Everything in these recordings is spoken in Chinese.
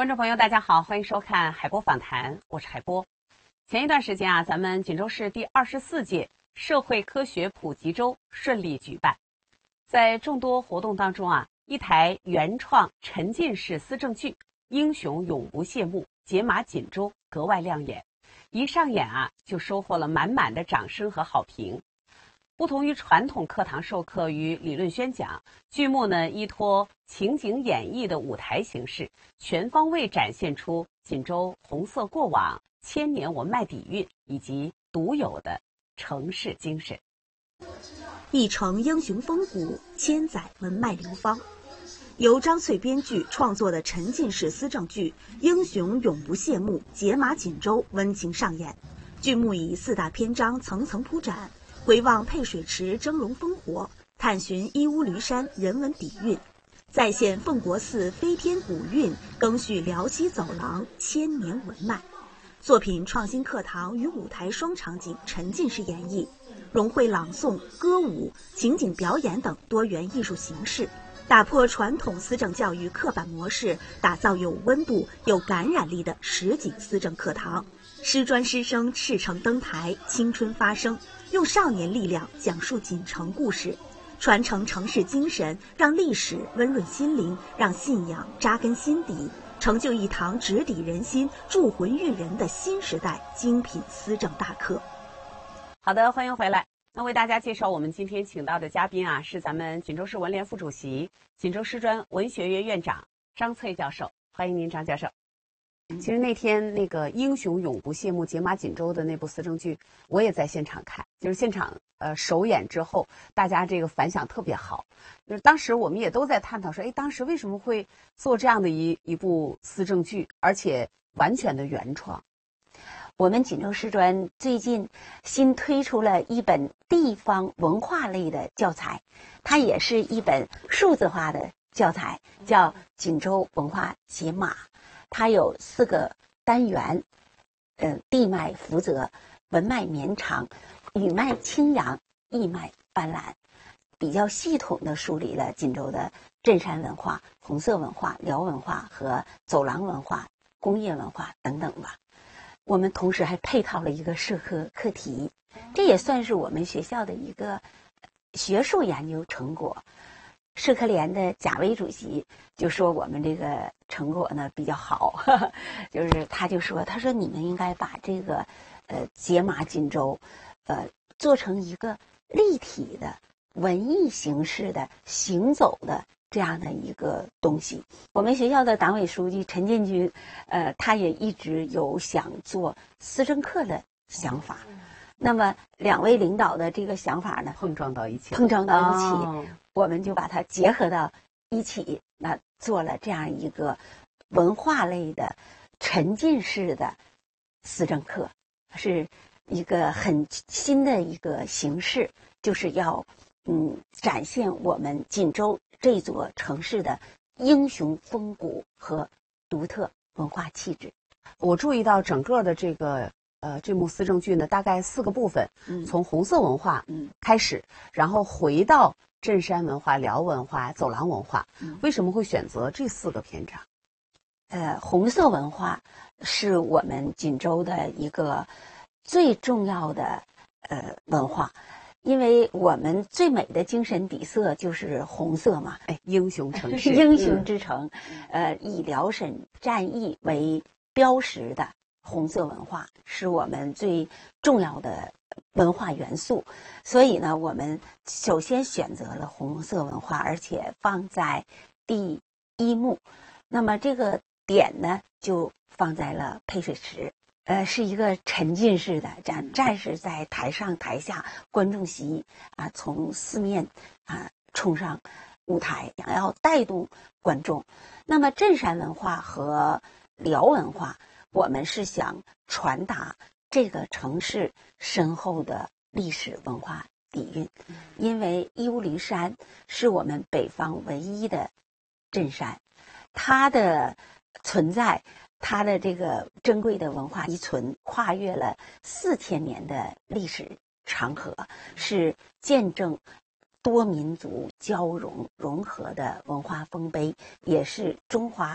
观众朋友，大家好，欢迎收看海波访谈，我是海波。前一段时间啊，咱们锦州市第24届社会科学普及周顺利举办。在众多活动当中啊，一台原创沉浸式思政剧《英雄永不谢幕》解码锦州格外亮眼，一上演啊就收获了满满的掌声和好评。不同于传统课堂授课与理论宣讲，剧目呢依托情景演绎的舞台形式，全方位展现出锦州红色过往、千年文脉底蕴以及独有的城市精神。 一城英雄风骨，千载文脉流芳。由张翠编剧创作的沉浸式思政剧《英雄永不谢幕》解码锦州温情上演。剧目以4大篇章层层铺展，回望配水池峥嵘烽火，探寻义乌驴山人文底蕴，再现奉国寺飞天古韵，更续辽西走廊千年文脉。作品创新课堂与舞台双场景沉浸式演绎，融汇朗诵、歌舞、情景表演等多元艺术形式，打破传统思政教育刻板模式，打造有温度、有感染力的实景思政课堂。师专师生赤诚登台，青春发声，用少年力量讲述锦城故事，传承城市精神，让历史温润心灵，让信仰扎根心底，成就一堂直抵人心、铸魂育人的新时代精品思政大课。 好的，欢迎回来。那为大家介绍我们今天请到的嘉宾啊，是咱们锦州市文联副主席、锦州师专文学院院长张翠教授，欢迎您，张教授。其实那天那个《英雄永不谢幕》解码锦州的那部思政剧，我也在现场看，就是现场首演之后，大家这个反响特别好。就是当时我们也都在探讨说，当时为什么会做这样的一部思政剧，而且完全的原创。 我们锦州师专最近新推出了一本地方文化类的教材，它也是一本数字化的教材，叫《锦州文化解码》。它有4个单元，地脉福泽，文脉绵长，语脉清扬，意脉斑斓，比较系统的梳理了锦州的镇山文化、红色文化、辽文化和走廊文化、工业文化等等吧。我们同时还配套了一个社科课题，这也算是我们学校的一个学术研究成果。社科联的贾薇主席就说我们这个成果呢比较好，就是他说你们应该把这个解码锦州做成一个立体的文艺形式的行走的这样的一个东西。我们学校的党委书记陈建军他也一直有想做思政课的想法。那么2位领导的这个想法呢碰撞到一起， 我们就把它结合到一起，那做了这样一个文化类的沉浸式的思政课，是一个很新的一个形式，就是要展现我们锦州这座城市的英雄风骨和独特文化气质。 我注意到整个的这个这幕思政剧呢，大概4个部分，从红色文化开始，然后回到镇山文化、辽文化、走廊文化。为什么会选择这4个篇章？ 红色文化是我们锦州的一个最重要的文化，因为我们最美的精神底色就是红色嘛， 英雄城市， 英雄之城，以辽沈战役为标识的红色文化是我们最重要的文化元素，所以呢，我们首先选择了红色文化，而且放在第1幕。那么这个点呢，就放在了配水池，是一个沉浸式的，战士在台上台下，观众席从4面冲上舞台，想要带动观众。那么镇山文化和辽文化，我们是想传达这个城市深厚的历史文化底蕴，因为义乌驴山是我们北方唯一的镇山，它的存在，它的这个珍贵的文化遗存，跨越了4000年的历史长河，是见证多民族交融融合的文化丰碑，也是中华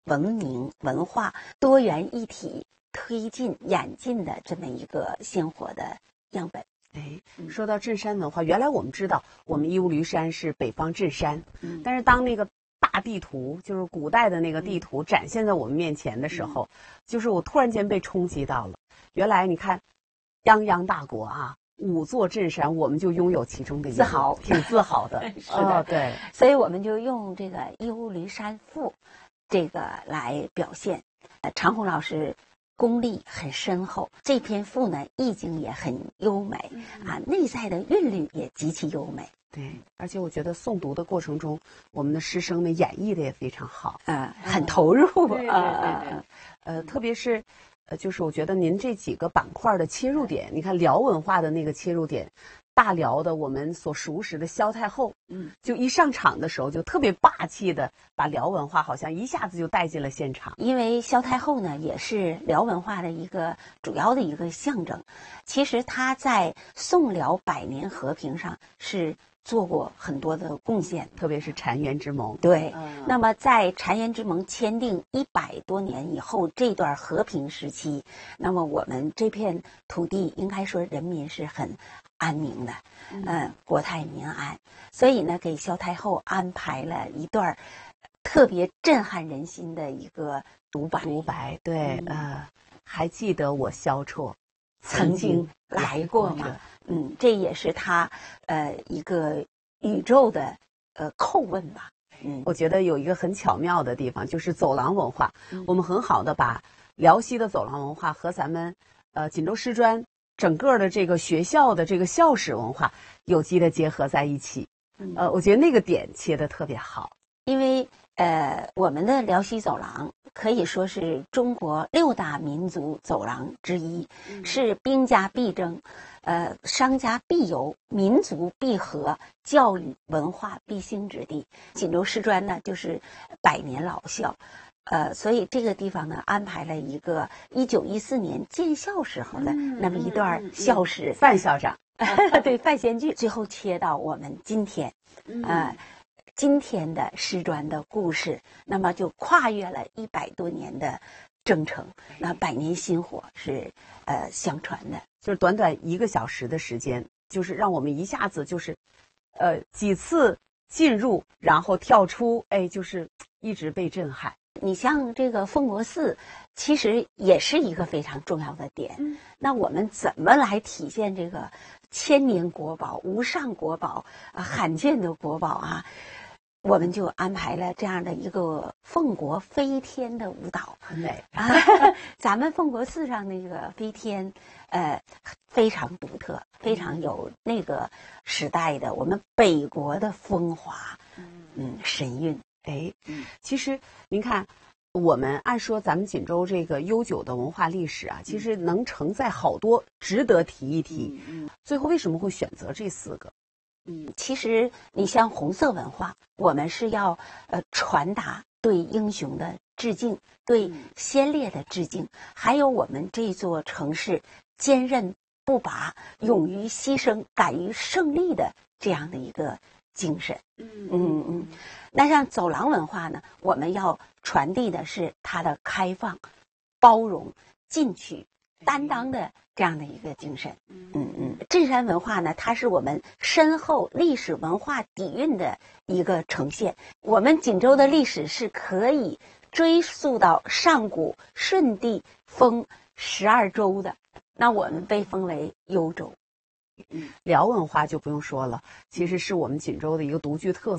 文明文化多元一体推进演进的这么一个鲜活的样本。 说到镇山文化，原来我们知道我们义乌驴山是北方镇山，但是当那个大地图，就是古代的那个地图展现在我们面前的时候，就是我突然间被冲击到了。原来你看，泱泱大国啊，5座镇山，我们就拥有其中的一个， 自豪， 挺自豪的。 是的， 对， 所以我们就用这个《义乌驴山赋》这个来表现。常红老师功力很深厚，这篇赋呢意境也很优美啊，内在的韵律也极其优美。 对，而且我觉得诵读的过程中，我们的师生们演绎的也非常好， 很投入。 对，特别是，就是我觉得您这几个板块的切入点，你看辽文化的那个切入点，大辽的我们所熟识的萧太后，就一上场的时候就特别霸气的把辽文化好像一下子就带进了现场。 因为萧太后呢也是辽文化的一个主要的一个象征，其实她在宋辽100年和平上是做过很多的贡献， 特别是澶渊之盟。 对，那么在澶渊之盟签订100多年以后，这段和平时期，那么我们这片土地应该说人民是很安宁的，国泰民安。所以呢，给萧太后安排了一段特别震撼人心的一个独白。 对，还记得我萧绰曾经来过吗？这也是他一个宇宙的叩问吧。 我觉得有一个很巧妙的地方，就是走廊文化，我们很好的把辽西的走廊文化和咱们锦州师专整个的这个学校的这个校史文化有机的结合在一起。我觉得那个点切得特别好， 因为我们的辽西走廊可以说是中国6大民族走廊之一，是兵家必争，商家必游，民族必合，教育文化必兴之地。锦州师专呢，就是100年老校，所以这个地方呢，安排了一个1914年建校时候的那么一段校史。 范校长， 对，范先剧，最后切到我们今天，今天的师专的故事，那么就跨越了100多年的征程，那100年薪火是相传的， 就是短短1个小时的时间，就是让我们一下子就是几次进入，然后跳出，就是一直被震撼。 你像这个奉国寺，其实也是一个非常重要的点。那我们怎么来体现这个千年国宝、无上国宝罕见的国宝啊？我们就安排了这样的一个奉国飞天的舞蹈， 很美啊！咱们奉国寺上那个飞天，非常独特，非常有那个时代的我们北国的风华，神韵。 其实您看，我们按说咱们锦州这个悠久的文化历史啊，其实能承载好多值得提一提。最后为什么会选择这4个？ 其实你像红色文化，我们是要传达对英雄的致敬，对先烈的致敬，还有我们这座城市坚韧不拔、勇于牺牲、敢于胜利的这样的一个精神。那像走廊文化呢，我们要传递的是它的开放、包容、进取、担当的这样的一个精神。镇山文化呢，它是我们深厚历史文化底蕴的一个呈现。我们锦州的历史是可以追溯到上古舜帝封12州的，那我们被封为幽州。 辽文化就不用说了，其实是我们锦州的一个独具特色。